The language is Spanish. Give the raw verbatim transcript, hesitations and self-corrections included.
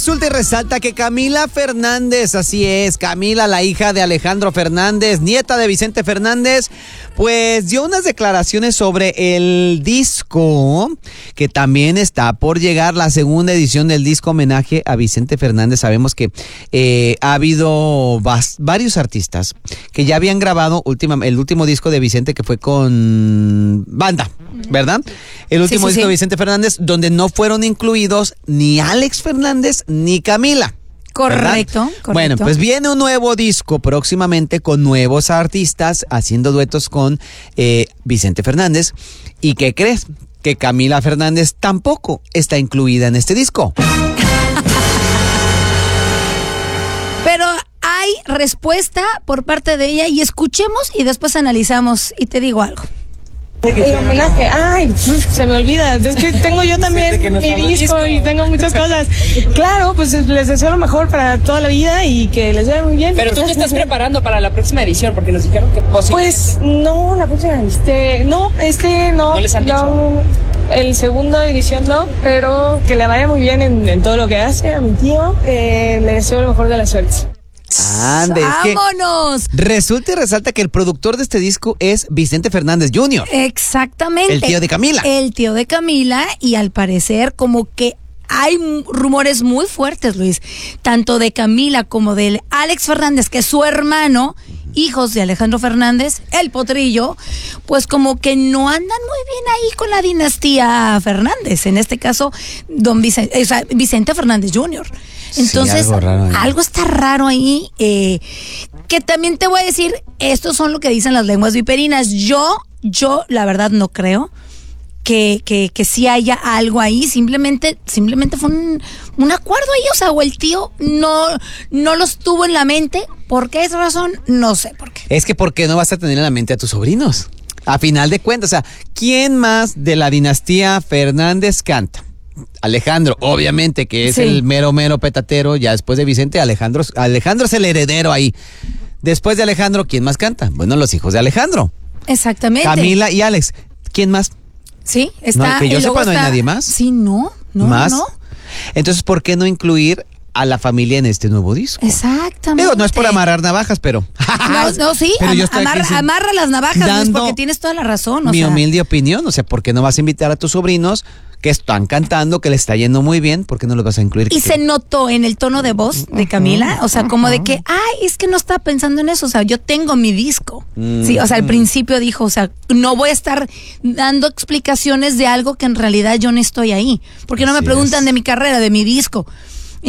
Resulta y resalta que Camila Fernández, así es, Camila, la hija de Alejandro Fernández, nieta de Vicente Fernández, pues dio unas declaraciones sobre el disco, que también está por llegar la segunda edición del disco homenaje a Vicente Fernández. Sabemos que eh, ha habido vas, varios artistas que ya habían grabado última, el último disco de Vicente, que fue con Banda, ¿verdad? El último sí, sí, disco sí. de Vicente Fernández, donde no fueron incluidos ni Alex Fernández ni Camila. Correcto, correcto. Bueno, pues viene un nuevo disco próximamente con nuevos artistas haciendo duetos con eh, Vicente Fernández. ¿Y qué crees? Que Camila Fernández tampoco está incluida en este disco. Pero hay respuesta por parte de ella y escuchemos y después analizamos y te digo algo. El homenaje, ay, se me olvida, es que tengo yo también mi disco y tengo muchas cosas. Claro, pues les deseo lo mejor para toda la vida y que les vaya muy bien. Pero tú te estás preparando para la próxima edición, porque nos dijeron que posible. Pues no, la próxima, este, no, este no. ¿No les han dicho? No, el segundo edición no, pero que le vaya muy bien en, en todo lo que hace a mi tío, eh, le deseo lo mejor de la suerte. Ande, ¡vámonos! Es que resulta y resalta que el productor de este disco es Vicente Fernández junior Exactamente. El tío de Camila. El tío de Camila, y al parecer como que hay rumores muy fuertes, Luis, tanto de Camila como de Alex Fernández, que es su hermano, hijos de Alejandro Fernández, el potrillo, pues como que no andan muy bien ahí con la dinastía Fernández, en este caso don Vicente, o sea, Vicente Fernández junior Entonces, sí, algo, algo está raro ahí, eh, que también te voy a decir, estos son lo que dicen las lenguas viperinas. Yo, yo la verdad no creo que, que, que sí haya algo ahí, simplemente, simplemente fue un, un acuerdo ahí, o sea, o el tío no, no los tuvo en la mente. ¿Por qué es razón? No sé por qué. Es que ¿por qué no vas a tener en la mente a tus sobrinos? A final de cuentas, o sea, ¿quién más de la dinastía Fernández canta? Alejandro, obviamente, que es sí. el mero, mero petatero, ya después de Vicente, Alejandro, Alejandro es el heredero ahí. Después de Alejandro, ¿quién más canta? Bueno, los hijos de Alejandro. Exactamente. Camila y Alex, ¿quién más? Sí, está. No, que yo sepa, no está, hay nadie más. Sí, no, no, ¿Más? no. Entonces, ¿por qué no incluir a la familia en este nuevo disco? Exactamente. Digo, no es por amarrar navajas, pero... No, no sí, pero am, amarra, amarra las navajas, Luis, porque tienes toda la razón. O mi sea. humilde opinión, o sea, ¿por qué no vas a invitar a tus sobrinos que están cantando, que le está yendo muy bien? ¿Por qué no los vas a incluir? Y se notó en el tono de voz de Camila, o sea, como de que, ay, es que no estaba pensando en eso, o sea, yo tengo mi disco. Mm. Sí, o sea, al principio dijo, o sea, no voy a estar dando explicaciones de algo que en realidad yo no estoy ahí, porque no me Así preguntan es. de mi carrera, de mi disco.